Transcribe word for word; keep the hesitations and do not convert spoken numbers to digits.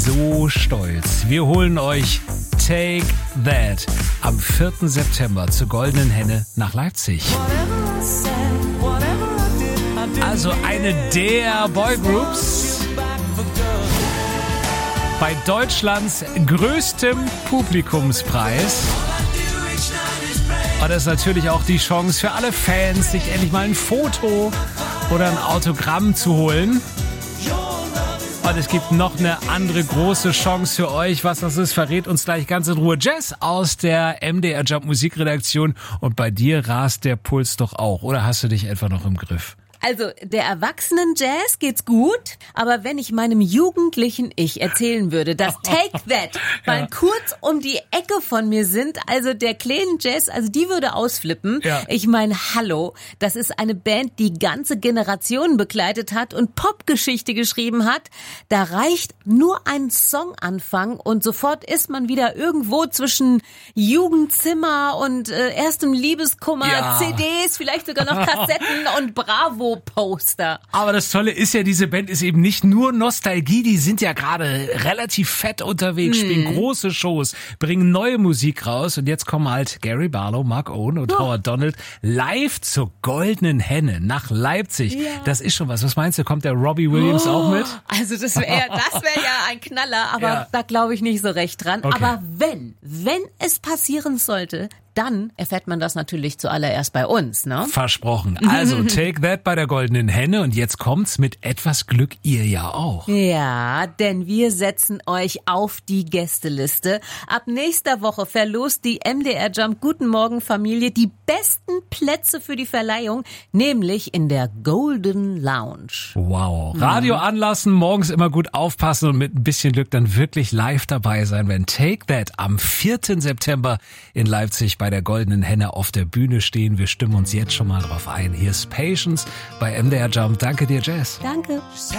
So stolz. Wir holen euch Take That am vierten September zur Goldenen Henne nach Leipzig. Also eine der Boygroups bei Deutschlands größtem Publikumspreis. Und das ist natürlich auch die Chance für alle Fans, sich endlich mal ein Foto oder ein Autogramm zu holen. Und es gibt noch eine andere große Chance für euch. Was das ist, verrät uns gleich ganz in Ruhe Jess aus der M D R Jump Musikredaktion. Und bei dir rast der Puls doch auch. Oder hast du dich etwa noch im Griff? Also, der Erwachsenen-Jazz geht's gut, aber wenn ich meinem jugendlichen Ich erzählen würde, dass Take That mal kurz um die Ecke von mir sind, also der kleinen Jazz, also die würde ausflippen. Ja. Ich meine, hallo, das ist eine Band, die ganze Generationen begleitet hat und Popgeschichte geschrieben hat. Da reicht nur ein Songanfang und sofort ist man wieder irgendwo zwischen Jugendzimmer und äh, erstem Liebeskummer, Ja. C Ds, vielleicht sogar noch Kassetten und Bravo Poster. Aber das Tolle ist ja, diese Band ist eben nicht nur Nostalgie, die sind ja gerade relativ fett unterwegs, Mhm. spielen große Shows, bringen neue Musik raus und jetzt kommen halt Gary Barlow, Mark Owen und Oh. Howard Donald live zur Goldenen Henne nach Leipzig. Ja. Das ist schon was. Was meinst du, kommt der Robbie Williams auch mit? Also das wäre das wäre ja ein Knaller, aber Ja. da glaube ich nicht so recht dran. Okay. Aber wenn, wenn es passieren sollte, dann erfährt man das natürlich zuallererst bei uns, ne? Versprochen. Also Take That bei der Goldenen Henne und jetzt kommt's mit etwas Glück ihr ja auch. Ja, denn wir setzen euch auf die Gästeliste. Ab nächster Woche verlost die M D R Jump Guten Morgen Familie die besten Plätze für die Verleihung, nämlich in der Golden Lounge. Wow. Radio anlassen, morgens immer gut aufpassen und mit ein bisschen Glück dann wirklich live dabei sein, wenn Take That am vierten September in Leipzig bei der Goldenen Henne auf der Bühne stehen. Wir stimmen uns jetzt schon mal drauf ein. Hier ist Patience bei M D R Jump. Danke dir, Jess. Danke.